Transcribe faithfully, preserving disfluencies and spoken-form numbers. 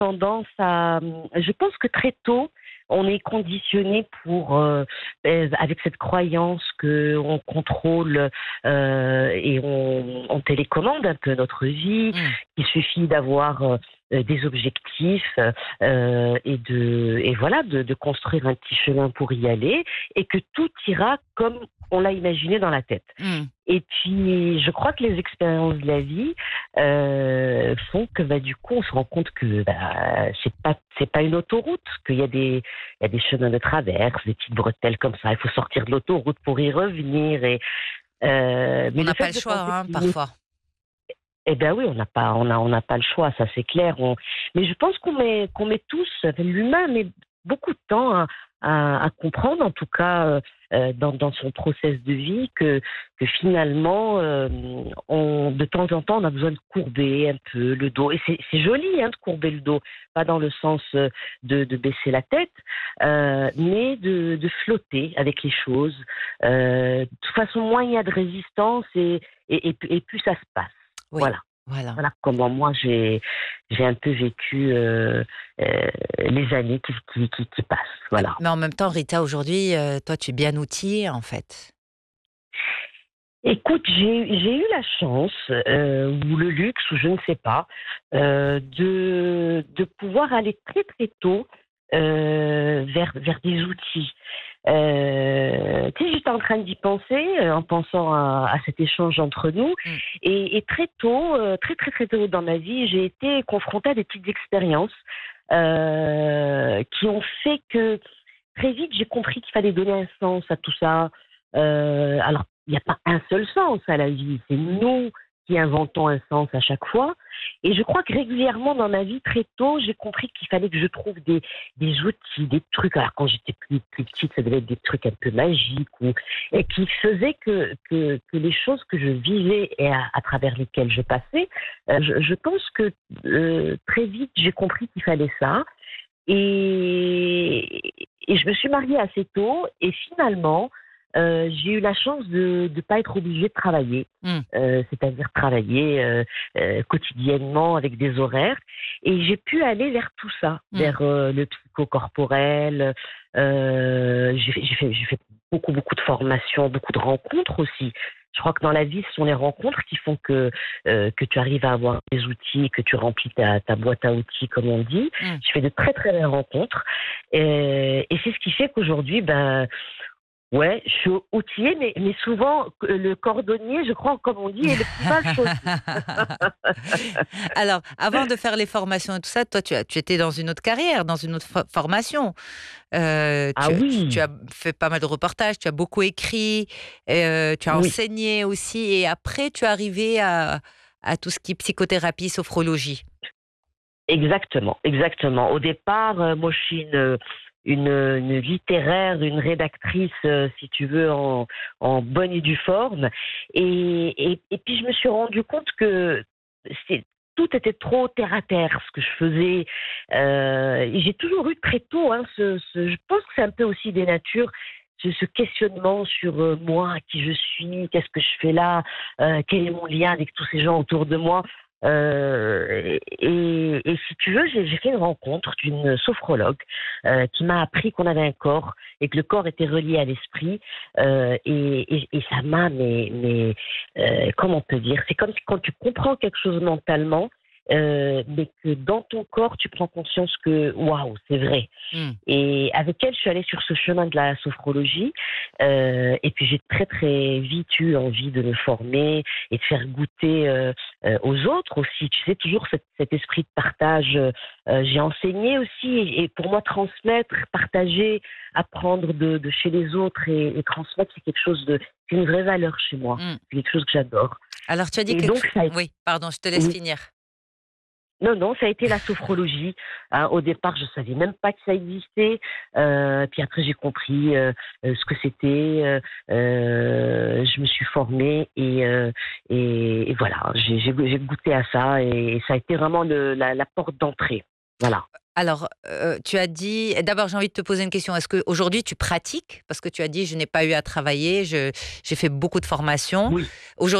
tendance à... Je pense que très tôt, on est conditionné pour, euh, euh, avec cette croyance qu'on contrôle euh, et on, on télécommande un peu notre vie. Mmh. Il suffit d'avoir euh, des objectifs euh, et de et voilà de, de construire un petit chemin pour y aller et que tout ira comme on l'a imaginé dans la tête. Mmh. Et puis, je crois que les expériences de la vie euh, font que, bah, du coup, on se rend compte que bah, c'est pas c'est pas une autoroute, qu'il y a des il y a des chemins de traverse, des petites bretelles comme ça. Il faut sortir de l'autoroute pour y revenir. Et euh, On mais le n'a fait pas le de choix, penser hein, qu'il nous... parfois. eh ben oui, on n'a pas on a on n'a pas le choix, ça c'est clair. On... Mais je pense qu'on met qu'on met tous, enfin, l'humain met beaucoup de temps à, à, à comprendre, en tout cas euh, dans, dans son process de vie, que, que finalement, euh, on, de temps en temps, on a besoin de courber un peu le dos. Et c'est, c'est joli hein, de courber le dos, pas dans le sens de, de baisser la tête, euh, mais de, de flotter avec les choses. Euh, de toute façon, moins il y a de résistance et, et, et, et plus ça se passe. Oui, Voilà. voilà. Voilà comment moi j'ai j'ai un peu vécu euh, euh, les années qui, qui, qui, qui passent. Voilà. Mais en même temps, Rita, aujourd'hui, euh, toi, tu es bien outillée, en fait. Écoute, j'ai j'ai eu la chance euh, ou le luxe ou je ne sais pas euh, de de pouvoir aller très très tôt euh, vers vers des outils. Euh, tu sais, j'étais en train d'y penser, euh, en pensant à, à cet échange entre nous, Mm. et, et très tôt, euh, très très très tôt dans ma vie, j'ai été confrontée à des petites expériences euh, qui ont fait que très vite j'ai compris qu'il fallait donner un sens à tout ça. Euh, alors, il n'y a pas un seul sens à la vie, c'est nous qui inventons un sens à chaque fois. Et je crois que régulièrement dans ma vie, très tôt, j'ai compris qu'il fallait que je trouve des, des outils, des trucs. Alors quand j'étais plus, plus petite, ça devait être des trucs un peu magiques, ou, et qui faisaient que, que, que les choses que je vivais et à, à travers lesquelles je passais, euh, je, je pense que euh, très vite, j'ai compris qu'il fallait ça. Et, et je me suis mariée assez tôt et finalement, euh, j'ai eu la chance de ne pas être obligée de travailler, Mm. euh, c'est-à-dire travailler euh, euh, quotidiennement avec des horaires. Et j'ai pu aller vers tout ça, Mm. vers euh, le psychocorporel. Euh, j'ai, fait- j'ai, fait, j'ai fait beaucoup, beaucoup de formations, beaucoup de rencontres aussi. Je crois que dans la vie, ce sont les rencontres qui font que, euh, que tu arrives à avoir des outils, que tu remplis ta, ta boîte à outils, comme on dit. Mm. Je fais de très, très belles rencontres. Et, et c'est ce qui fait qu'aujourd'hui, ben, ouais, je suis outillée, mais, mais souvent, le cordonnier, je crois, comme on dit, est le plus mal chaussé. Alors, avant de faire les formations et tout ça, toi, tu, as, tu étais dans une autre carrière, dans une autre fo- formation. Euh, Ah tu, tu- tu oui, as fait pas mal de reportages, tu as beaucoup écrit, euh, tu as oui, enseigné aussi, et après, tu es arrivé à, à tout ce qui est psychothérapie, sophrologie. exactement, exactement. Au départ, euh, moi, je suis une, une, une littéraire, une rédactrice, euh, si tu veux, en, en bonne et due forme. Et, et, et puis, je me suis rendu compte que c'est, tout était trop terre à terre, ce que je faisais. Euh, et j'ai toujours eu très tôt, hein, ce, ce- je pense que c'est un peu aussi des natures, ce, ce questionnement sur euh, moi, qui je suis, qu'est-ce que je fais là, euh, quel est mon lien avec tous ces gens autour de moi. Euh, et, et si tu veux, j'ai, j'ai fait une rencontre d'une sophrologue euh, qui m'a appris qu'on avait un corps et que le corps était relié à l'esprit. Euh, et, et, et ça m'a, mais, mais euh, comment on peut dire, c'est comme si quand tu comprends quelque chose mentalement, euh, mais que dans ton corps, tu prends conscience que waouh, c'est vrai. Mm. Et avec elle, je suis allée sur ce chemin de la sophrologie. Euh, et puis j'ai très très vite eu envie de me former et de faire goûter euh, euh, aux autres aussi. Tu sais, toujours cet, cet esprit de partage. Euh, j'ai enseigné aussi. Et, et pour moi, transmettre, partager, apprendre de, de chez les autres et, et transmettre, c'est quelque chose de... C'est une vraie valeur chez moi. Mm. C'est quelque chose que j'adore. Alors, tu as dit Et quelque donc, chose. ça a été... Oui, pardon, je te laisse Oui. finir. Non, non, ça a été la sophrologie. Hein, au départ, je savais même pas que ça existait. Euh, puis après, j'ai compris euh, euh, ce que c'était. Euh, euh, je me suis formée et, euh, et, et voilà, j'ai, j'ai, j'ai goûté à ça et ça a été vraiment le, la, la porte d'entrée. Voilà. Alors, euh, tu as dit. D'abord, j'ai envie de te poser une question. Est-ce qu'aujourd'hui, tu pratiques? Parce que tu as dit, je n'ai pas eu à travailler, je- j'ai fait beaucoup de formations. Oui. Aujourd'hui,